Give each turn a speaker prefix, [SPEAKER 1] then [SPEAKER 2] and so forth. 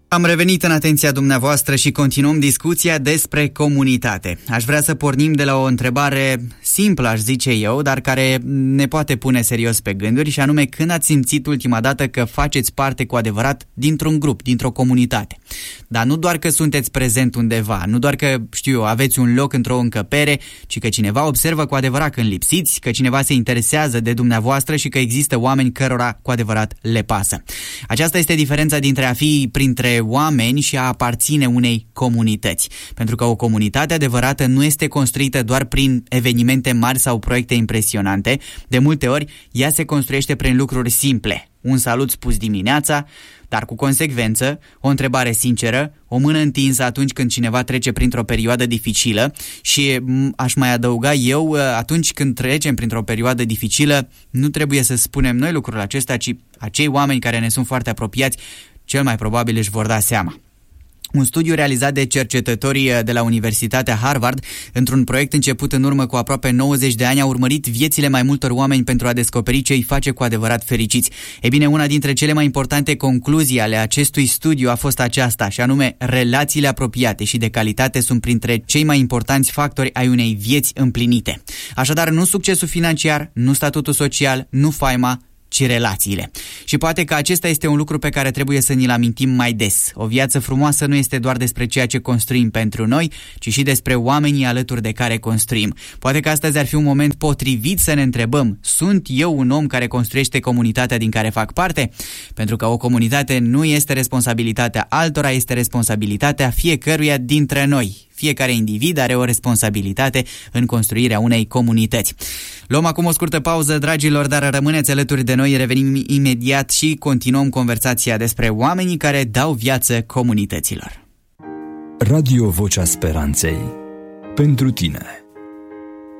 [SPEAKER 1] Am revenit în atenția dumneavoastră și continuăm discuția despre comunitate. Aș vrea să pornim de la o întrebare simplă, aș zice eu, dar care ne poate pune serios pe gânduri, și anume: când ați simțit ultima dată că faceți parte cu adevărat dintr-un grup, dintr-o comunitate? Dar nu doar că sunteți prezent undeva, nu doar că, aveți un loc într-o încăpere, ci că cineva observă cu adevărat când lipsiți, că cineva se interesează de dumneavoastră și că există oameni cărora cu adevărat le pasă. Aceasta este diferența dintre a fi printre oameni și a aparține unei comunități. Pentru că o comunitate adevărată nu este construită doar prin evenimente mari sau proiecte impresionante. De multe ori, ea se construiește prin lucruri simple. Un salut spus dimineața, dar cu consecvență, o întrebare sinceră, o mână întinsă atunci când cineva trece printr-o perioadă dificilă și, aș mai adăuga eu, atunci când trecem printr-o perioadă dificilă, nu trebuie să spunem noi lucrul acesta, ci acei oameni care ne sunt foarte apropiați cel mai probabil își vor da seama. Un studiu realizat de cercetătorii de la Universitatea Harvard, într-un proiect început în urmă cu aproape 90 de ani, a urmărit viețile mai multor oameni pentru a descoperi ce îi face cu adevărat fericiți. E bine, una dintre cele mai importante concluzii ale acestui studiu a fost aceasta, și anume: relațiile apropiate și de calitate sunt printre cei mai importanți factori ai unei vieți împlinite. Așadar, nu succesul financiar, nu statutul social, nu faima, ci relațiile. Și poate că acesta este un lucru pe care trebuie să ni-l amintim mai des. O viață frumoasă nu este doar despre ceea ce construim pentru noi, ci și despre oamenii alături de care construim. Poate că astăzi ar fi un moment potrivit să ne întrebăm: sunt eu un om care construiește comunitatea din care fac parte? Pentru că o comunitate nu este responsabilitatea altora, este responsabilitatea fiecăruia dintre noi. Fiecare individ are o responsabilitate în construirea unei comunități. Luăm acum o scurtă pauză, dragilor, dar rămâneți alături de noi, revenim imediat și continuăm conversația despre oamenii care dau viață comunităților.
[SPEAKER 2] Radio Vocea Speranței. Pentru tine.